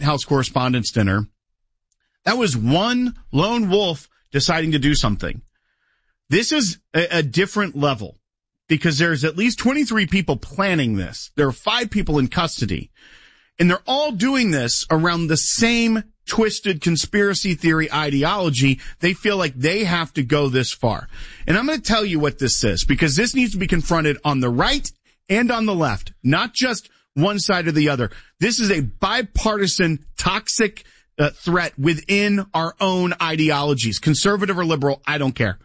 White House Correspondents' Dinner, that was one lone wolf deciding to do something. This is a different level because there's at least 23 people planning this. There are 5 people in custody, and they're all doing this around the same twisted conspiracy theory ideology. They feel like they have to go this far. And I'm going to tell you what this is, because this needs to be confronted on the right and on the left, not just one side or the other. This is a bipartisan, toxic threat within our own ideologies, conservative or liberal, I don't care.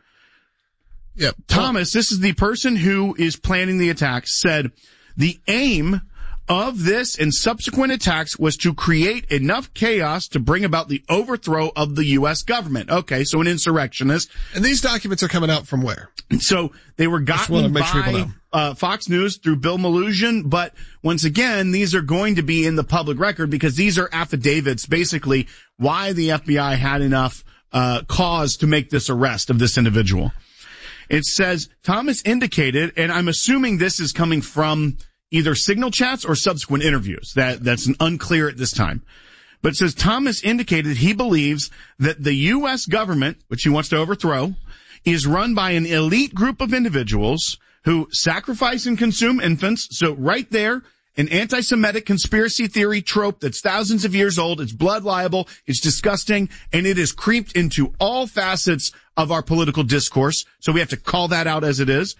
Yep. Thomas, this is the person who is planning the attack, said the aim of this and subsequent attacks was to create enough chaos to bring about the overthrow of the U.S. government. Okay, so an insurrectionist. And these documents are coming out from where? So they were gotten by Fox News through Bill Maloogian, but once again, these are going to be in the public record because these are affidavits, basically why the FBI had enough cause to make this arrest of this individual. It says, Thomas indicated, and I'm assuming this is coming from either signal chats or subsequent interviews. That's unclear at this time. But it says Thomas indicated he believes that the U.S. government, which he wants to overthrow, is run by an elite group of individuals who sacrifice and consume infants. So right there, an anti-Semitic conspiracy theory trope that's thousands of years old. It's blood libel. It's disgusting. And it has creeped into all facets of our political discourse. So we have to call that out as it is.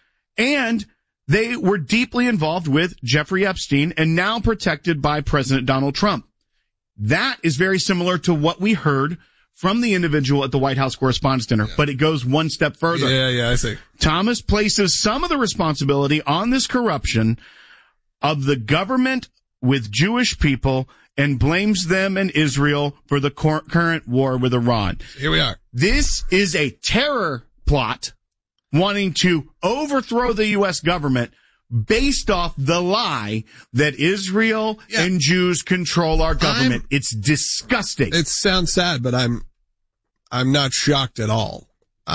And they were deeply involved with Jeffrey Epstein and now protected by President Donald Trump. That is very similar to what we heard from the individual at the White House Correspondents' Dinner, but it goes one step further. Yeah, I see. Thomas places some of the responsibility on this corruption of the government with Jewish people and blames them and Israel for the current war with Iran. Here we are. This is a terror plot wanting to overthrow the U.S. government based off the lie that Israel and Jews control our government. It's disgusting. It sounds sad, but I'm not shocked at all.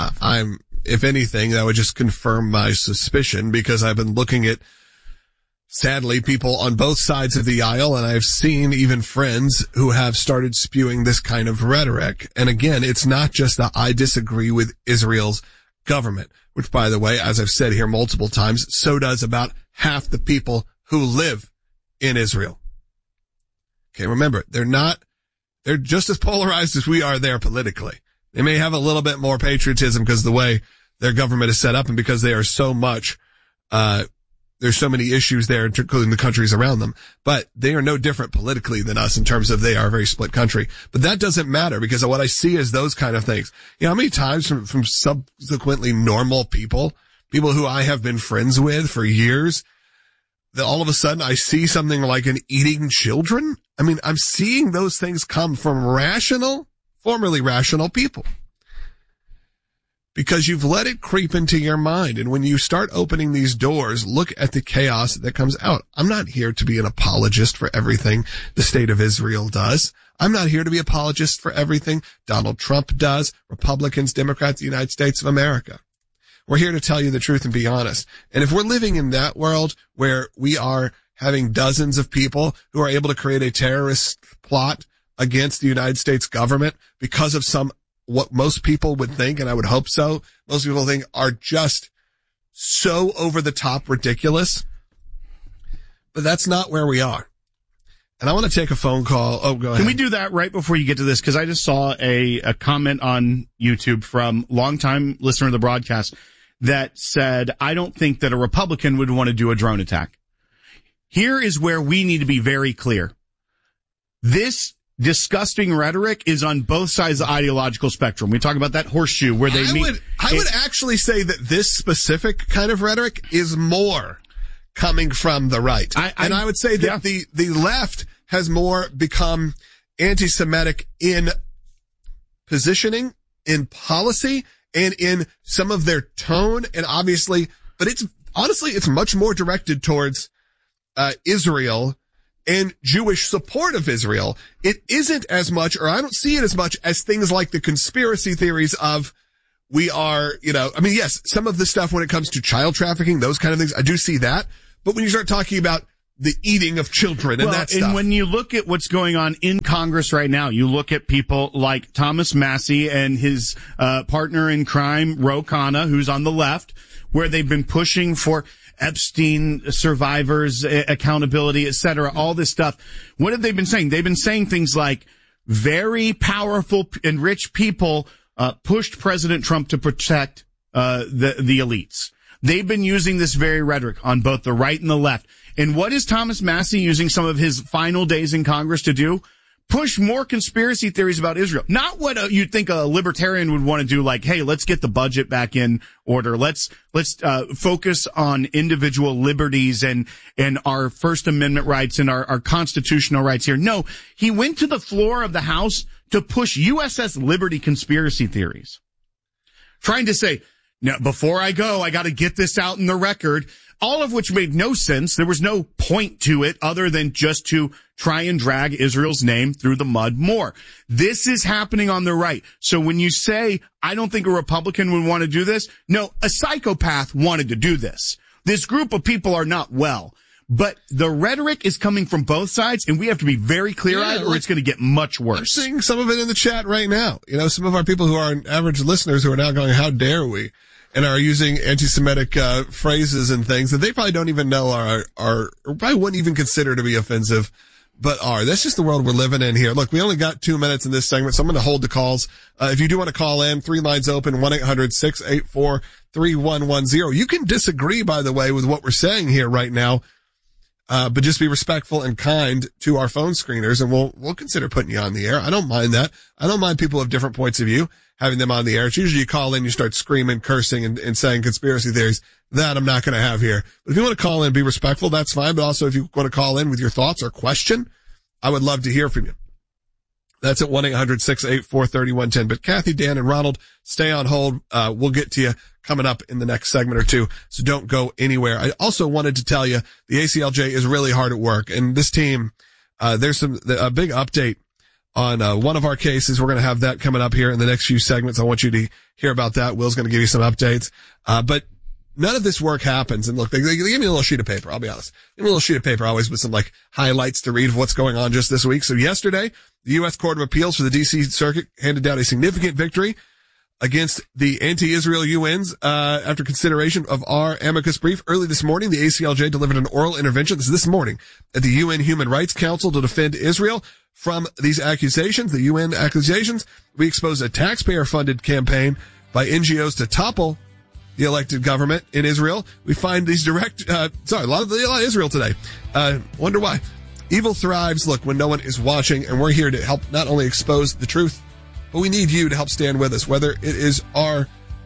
If anything, that would just confirm my suspicion, because I've been looking at, sadly, people on both sides of the aisle, and I've seen even friends who have started spewing this kind of rhetoric. And again, it's not just that I disagree with Israel's government, which, by the way, as I've said here multiple times, so does about half the people who live in Israel. Okay, remember, they're just as polarized as we are there politically. They may have a little bit more patriotism because of the way their government is set up and because they are so much, there's so many issues there, including the countries around them, but they are no different politically than us in terms of they are a very split country. But that doesn't matter, because what I see is those kind of things. You know, how many times from subsequently normal people who I have been friends with for years, that all of a sudden I see something like an eating children? I mean, I'm seeing those things come from formerly rational people. Because you've let it creep into your mind. And when you start opening these doors, look at the chaos that comes out. I'm not here to be an apologist for everything the state of Israel does. I'm not here to be an apologist for everything Donald Trump does, Republicans, Democrats, the United States of America. We're here to tell you the truth and be honest. And if we're living in that world where we are having dozens of people who are able to create a terrorist plot against the United States government because of what most people would think, and I would hope so, most people think are just so over the top ridiculous. But that's not where we are. And I want to take a phone call. Oh, go ahead. Can we do that right before you get to this? Because I just saw a comment on YouTube from longtime listener of the broadcast that said, I don't think that a Republican would want to do a drone attack. Here is where we need to be very clear. This disgusting rhetoric is on both sides of the ideological spectrum. We talk about that horseshoe where they meet. I would actually say that this specific kind of rhetoric is more coming from the right. And I would say that the left has more become anti-Semitic in positioning, in policy, and in some of their tone. And obviously, but it's much more directed towards Israel and Jewish support of Israel. It isn't as much, or I don't see it as much as things like the conspiracy theories of yes, some of the stuff when it comes to child trafficking, those kind of things, I do see that. But when you start talking about the eating of children and that stuff. And when you look at what's going on in Congress right now, you look at people like Thomas Massie and his partner in crime, Ro Khanna, who's on the left, where they've been pushing for Epstein survivors, accountability, et cetera, all this stuff. What have they been saying? They've been saying things like very powerful and rich people pushed President Trump to protect the elites. They've been using this very rhetoric on both the right and the left. And what is Thomas Massie using some of his final days in Congress to do? Push more conspiracy theories about Israel. Not what you'd think a libertarian would want to do, like, hey, let's get the budget back in order. Let's focus on individual liberties and our First Amendment rights and our constitutional rights here. No, he went to the floor of the House to push USS Liberty conspiracy theories. Trying to say, now, before I go, I got to get this out in the record, all of which made no sense. There was no point to it other than just to try and drag Israel's name through the mud more. This is happening on the right. So when you say, I don't think a Republican would want to do this, no, a psychopath wanted to do this. This group of people are not well. But the rhetoric is coming from both sides, and we have to be very clear-eyed or it's going to get much worse. I'm seeing some of it in the chat right now. You know, some of our people who are average listeners who are now going, how dare we? And are using anti-Semitic phrases and things that they probably don't even know are or probably wouldn't even consider to be offensive, but are. That's just the world we're living in here. Look, we only got 2 minutes in this segment, so I'm going to hold the calls. If you do want to call in, 3 lines open, 1-800-684-3110. You can disagree, by the way, with what we're saying here right now, but just be respectful and kind to our phone screeners, and we'll consider putting you on the air. I don't mind that. I don't mind people of different points of view having them on the air. It's usually you call in, you start screaming, cursing, and saying conspiracy theories. That I'm not going to have here. But if you want to call in and be respectful, that's fine. But also if you want to call in with your thoughts or question, I would love to hear from you. That's at 1-800-684-3110. But Kathy, Dan, and Ronald, stay on hold. We'll get to you coming up in the next segment or two. So don't go anywhere. I also wanted to tell you the ACLJ is really hard at work. And this team, there's a big update on one of our cases. We're going to have that coming up here in the next few segments. I want you to hear about that. Will's going to give you some updates. But none of this work happens. And look, they give me a little sheet of paper. I'll be honest. Give me a little sheet of paper always with some like highlights to read of what's going on just this week. So yesterday, the U.S. Court of Appeals for the D.C. Circuit handed down a significant victory against the anti-Israel UNs, after consideration of our amicus brief. Early this morning, the ACLJ delivered an oral intervention, this morning, at the UN Human Rights Council to defend Israel from these accusations, the UN accusations. We exposed a taxpayer-funded campaign by NGOs to topple the elected government in Israel. We find these a lot of Israel today. Wonder why. Evil thrives, look, when no one is watching, and we're here to help not only expose the truth, but we need you to help stand with us, whether it is our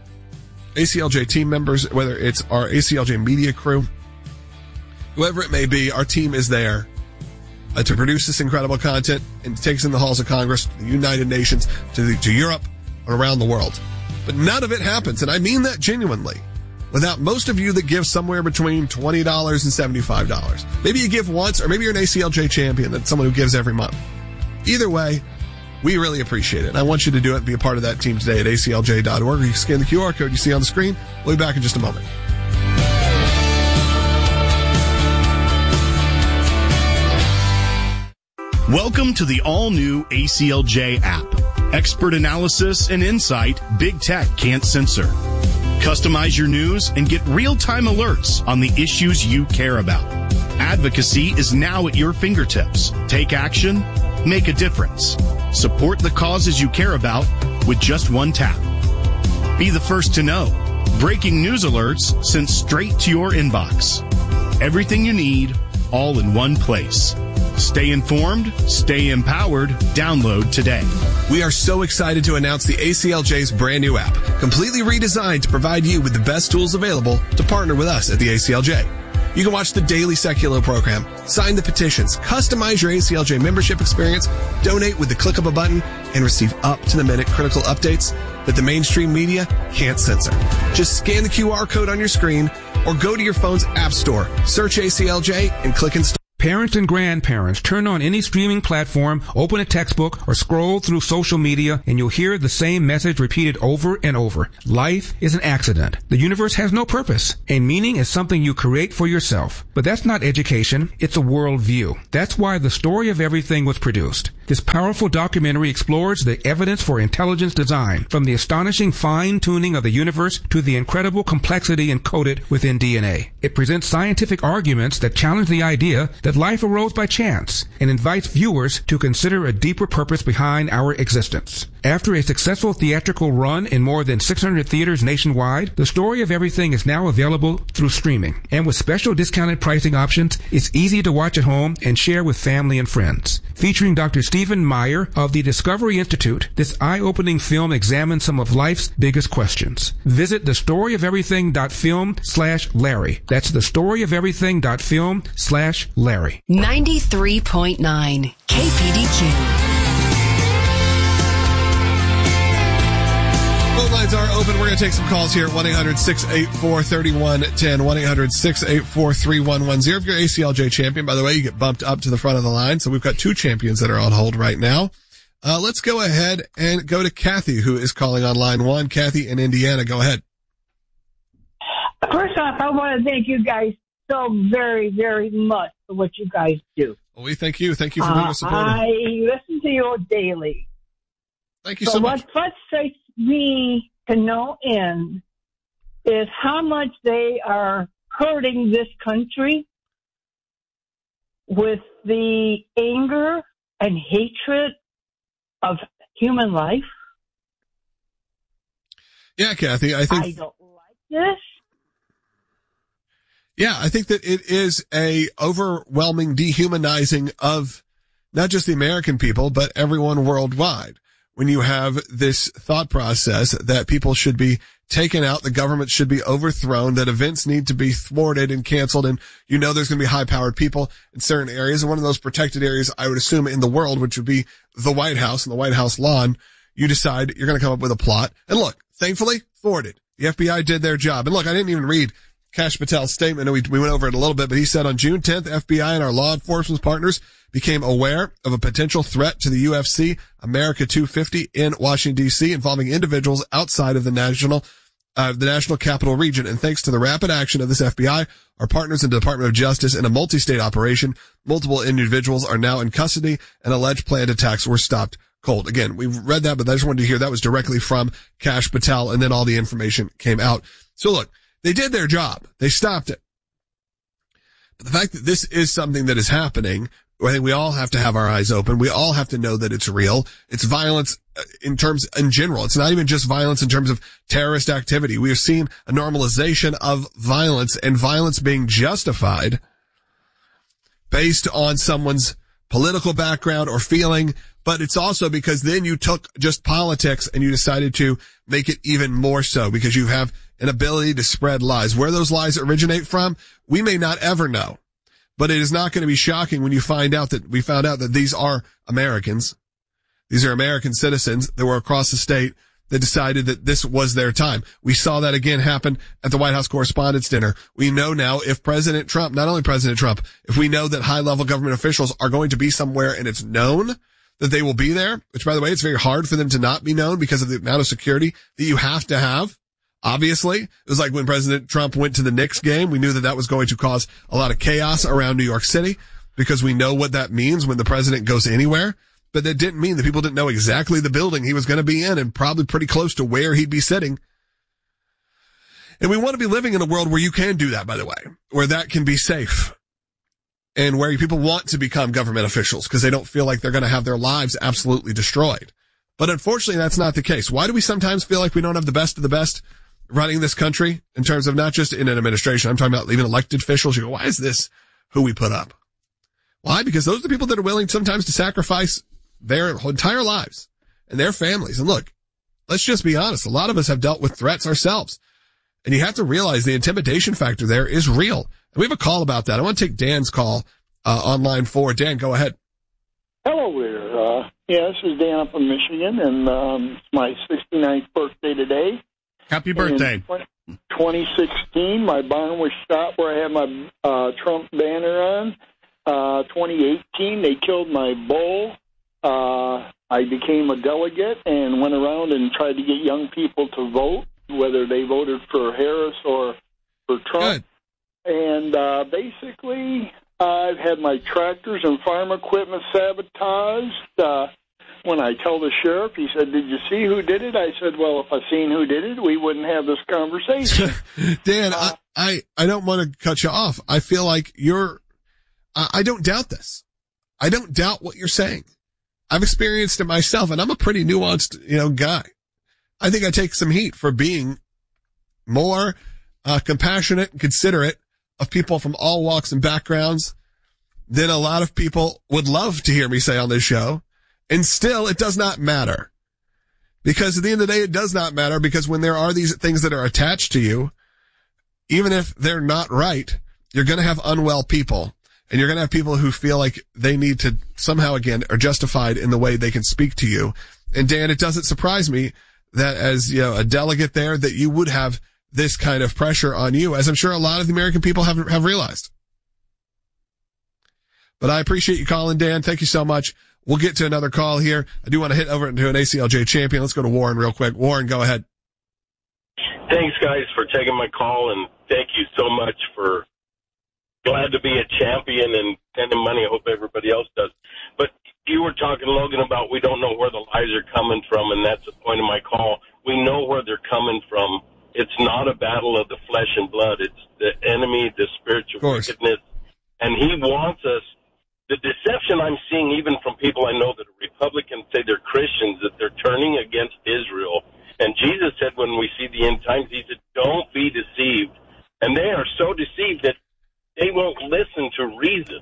ACLJ team members, whether it's our ACLJ media crew, whoever it may be, our team is there to produce this incredible content and to take us in the halls of Congress, the United Nations, to Europe, and around the world. But none of it happens, and I mean that genuinely, without most of you that give somewhere between $20 and $75. Maybe you give once, or maybe you're an ACLJ champion, that's someone who gives every month. Either way, we really appreciate it. And I want you to do it and be a part of that team today at aclj.org. Or you can scan the QR code you see on the screen. We'll be back in just a moment. Welcome to the all-new ACLJ app. Expert analysis and insight big tech can't censor. Customize your news and get real-time alerts on the issues you care about. Advocacy is now at your fingertips. Take action, make a difference. Support the causes you care about with just one tap. Be the first to know. Breaking news alerts sent straight to your inbox. Everything you need, all in one place. Stay informed, stay empowered. Download today. We are so excited to announce the ACLJ's brand new app, completely redesigned to provide you with the best tools available to partner with us at the ACLJ. You can watch the daily Secular program, sign the petitions, customize your ACLJ membership experience, donate with the click of a button, and receive up-to-the-minute critical updates that the mainstream media can't censor. Just scan the QR code on your screen or go to your phone's app store, search ACLJ, and click install. Parents and grandparents, turn on any streaming platform, open a textbook, or scroll through social media, and you'll hear the same message repeated over and over. Life is an accident. The universe has no purpose, and meaning is something you create for yourself. But that's not education, it's a worldview. That's why The Story of Everything was produced. This powerful documentary explores the evidence for intelligence design, from the astonishing fine-tuning of the universe to the incredible complexity encoded within DNA. It presents scientific arguments that challenge the idea that life arose by chance and invites viewers to consider a deeper purpose behind our existence. After a successful theatrical run in more than 600 theaters nationwide, The Story of Everything is now available through streaming. And with special discounted pricing options, it's easy to watch at home and share with family and friends. Featuring Dr. Stephen Meyer of the Discovery Institute, this eye-opening film examines some of life's biggest questions. Visit thestoryoferything.film/Larry. That's thestoryoferything.film/Larry. 93.9 KPDQ. Phone lines are open. We're going to take some calls here at 1-800-684-3110, 1-800-684-3110. If you're ACLJ champion, by the way, you get bumped up to the front of the line. So we've got two champions that are on hold right now. Let's go ahead and go to Kathy, who is calling on line one. Kathy in Indiana, go ahead. First off, I want to thank you guys so very, very much for what you guys do. Well, we thank you. Thank you for being a supporter. I listen to you daily. Thank you so much. What frustrates me to no end is how much they are hurting this country with the anger and hatred of human life. Yeah, Kathy, I think I don't like this. Yeah, I think that it is a overwhelming dehumanizing of not just the American people, but everyone worldwide. When you have this thought process that people should be taken out, the government should be overthrown, that events need to be thwarted and canceled, and you know there's going to be high-powered people in certain areas, and one of those protected areas, I would assume, in the world, which would be the White House and the White House lawn, you decide you're going to come up with a plot. And look, thankfully, thwarted. The FBI did their job. And look, I didn't even read Kash Patel's statement, and we went over it a little bit, but he said on June 10th, FBI and our law enforcement partners became aware of a potential threat to the UFC America 250 in Washington, D.C., involving individuals outside of the national capital region. And thanks to the rapid action of this FBI, our partners in the Department of Justice in a multi-state operation, multiple individuals are now in custody, and alleged planned attacks were stopped cold. Again, we read that, but I just wanted to hear that was directly from Kash Patel, and then all the information came out. So look, they did their job. They stopped it. But the fact that this is something that is happening, I think we all have to have our eyes open. We all have to know that it's real. It's violence in general. It's not even just violence in terms of terrorist activity. We have seen a normalization of violence, and violence being justified based on someone's political background or feeling. But it's also because then you took just politics and you decided to make it even more so because you have an ability to spread lies. Where those lies originate from, we may not ever know. But it is not going to be shocking when we found out that these are Americans. These are American citizens that were across the state that decided that this was their time. We saw that again happen at the White House Correspondents' Dinner. We know now if President Trump, not only President Trump, if we know that high-level government officials are going to be somewhere and it's known that they will be there, which, by the way, it's very hard for them to not be known because of the amount of security that you have to have. Obviously, it was like when President Trump went to the Knicks game. We knew that that was going to cause a lot of chaos around New York City because we know what that means when the president goes anywhere. But that didn't mean that people didn't know exactly the building he was going to be in and probably pretty close to where he'd be sitting. And we want to be living in a world where you can do that, by the way, where that can be safe and where people want to become government officials because they don't feel like they're going to have their lives absolutely destroyed. But unfortunately, that's not the case. Why do we sometimes feel like we don't have the best of the best running this country in terms of not just in an administration? I'm talking about even elected officials. You go, why is this who we put up? Why? Because those are the people that are willing sometimes to sacrifice their entire lives and their families. And look, let's just be honest. A lot of us have dealt with threats ourselves. And you have to realize the intimidation factor there is real. And we have a call about that. I want to take Dan's call on line 4. Dan, go ahead. Hello there. This is Dan up in Michigan, and it's my 69th birthday today. Happy birthday. In 2016, my barn was shot where I had my Trump banner on. 2018, they killed my bull. I became a delegate and went around and tried to get young people to vote, whether they voted for Harris or for Trump. Good. And basically, I've had my tractors and farm equipment sabotaged. When I tell the sheriff, he said, "Did you see who did it?" I said, "Well, if I seen who did it, we wouldn't have this conversation." Dan, I don't want to cut you off. I feel like I don't doubt this. I don't doubt what you're saying. I've experienced it myself, and I'm a pretty nuanced, guy. I think I take some heat for being more compassionate and considerate of people from all walks and backgrounds than a lot of people would love to hear me say on this show. And still, it does not matter. Because at the end of the day, it does not matter, because when there are these things that are attached to you, even if they're not right, you're going to have unwell people. And you're going to have people who feel like they need to somehow, again, are justified in the way they can speak to you. And Dan, it doesn't surprise me that as, a delegate there, that you would have this kind of pressure on you, as I'm sure a lot of the American people have realized. But I appreciate you calling, Dan. Thank you so much. We'll get to another call here. I do want to hit over into an ACLJ champion. Let's go to Warren real quick. Warren, go ahead. Thanks, guys, for taking my call, and thank you so much for glad to be a champion and sending money. I hope everybody else does. But you were talking, Logan, about we don't know where the lies are coming from, and that's the point of my call. We know where they're coming from. It's not a battle of the flesh and blood. It's the enemy, the spiritual wickedness, and he wants us. The deception I'm seeing, even from people I know that are Republicans, say they're Christians, that they're turning against Israel. And Jesus said when we see the end times, he said, don't be deceived. And they are so deceived that they won't listen to reason.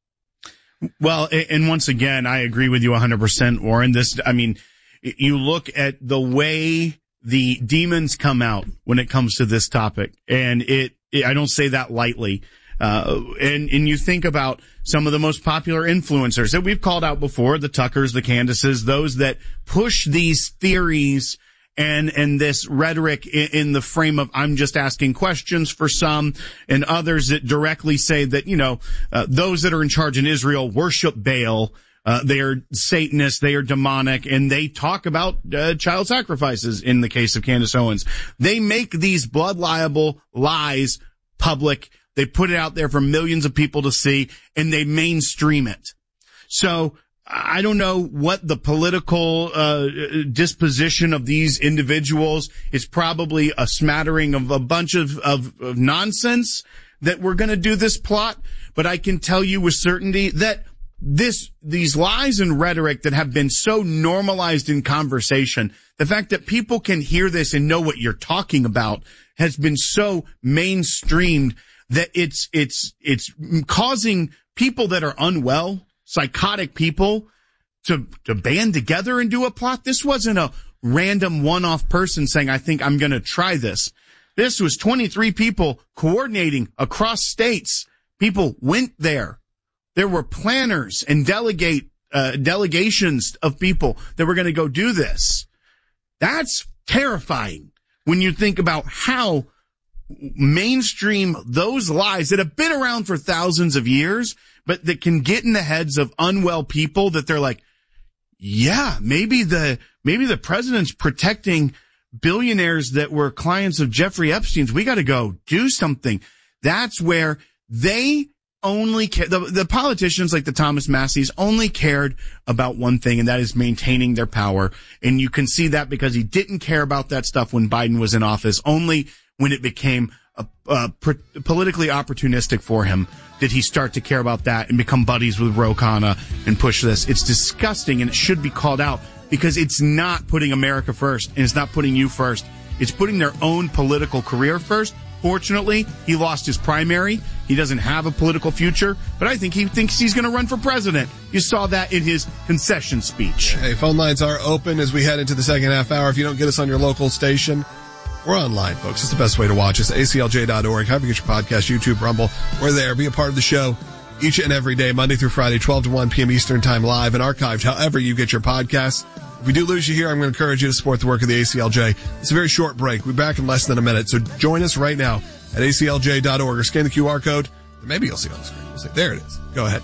Well, and once again, I agree with you 100%, Warren. You look at the way the demons come out when it comes to this topic, and I don't say that lightly. And you think about some of the most popular influencers that we've called out before, the Tuckers, the Candaces, those that push these theories and this rhetoric in the frame of I'm just asking questions for some, and others that directly say that, those that are in charge in Israel worship Baal. They are Satanists, they are demonic, and they talk about child sacrifices in the case of Candace Owens. They make these blood libel lies public. They put it out there for millions of people to see, and they mainstream it. So I don't know what the political disposition of these individuals is. Probably a smattering of a bunch of nonsense that we're going to do this plot. But I can tell you with certainty that these lies and rhetoric that have been so normalized in conversation, the fact that people can hear this and know what you're talking about has been so mainstreamed that it's causing people that are unwell, psychotic people, to band together and do a plot. This wasn't a random one-off person saying, I think I'm going to try this. This was 23 people coordinating across states. People went there. There were planners and delegations of people that were going to go do this. That's terrifying when you think about how mainstream those lies that have been around for thousands of years, but that can get in the heads of unwell people, that they're like, yeah, maybe the president's protecting billionaires that were clients of Jeffrey Epstein's. We got to go do something. That's where they only care. The politicians like the Thomas Masseys only cared about one thing, and that is maintaining their power. And you can see that because he didn't care about that stuff when Biden was in office. Only when it became politically opportunistic for him did he start to care about that and become buddies with Ro Khanna and push this. It's disgusting, and it should be called out because it's not putting America first, and it's not putting you first. It's putting their own political career first. Fortunately, he lost his primary. He doesn't have a political future, but I think he thinks he's going to run for president. You saw that in his concession speech. Hey, phone lines are open as we head into the second half hour. If you don't get us on your local station, we're online, folks. It's the best way to watch us. ACLJ.org. However you get your podcast, YouTube, Rumble. We're there. Be a part of the show each and every day, Monday through Friday, 12 to 1 p.m. Eastern Time, live and archived however you get your podcasts. If we do lose you here, I'm going to encourage you to support the work of the ACLJ. It's a very short break. We'll be back in less than a minute. So join us right now at ACLJ.org or scan the QR code. Maybe you'll see it on the screen. We'll see. There it is. Go ahead.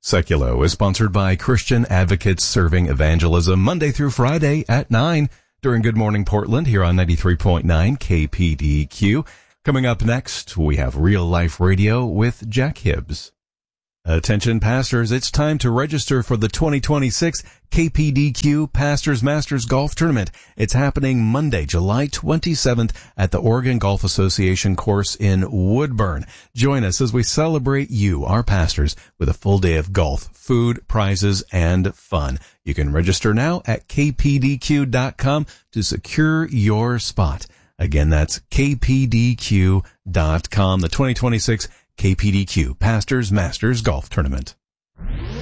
Seculo is sponsored by Christian Advocates Serving Evangelism Monday through Friday at 9 during Good Morning Portland here on 93.9 KPDQ. Coming up next, we have Real Life Radio with Jack Hibbs. Attention pastors, it's time to register for the 2026 KPDQ Pastors Masters Golf Tournament. It's happening Monday, July 27th at the Oregon Golf Association course in Woodburn. Join us as we celebrate you, our pastors, with a full day of golf, food, prizes, and fun. You can register now at kpdq.com to secure your spot. Again, that's kpdq.com, the 2026 KPDQ Pastors Masters Golf Tournament.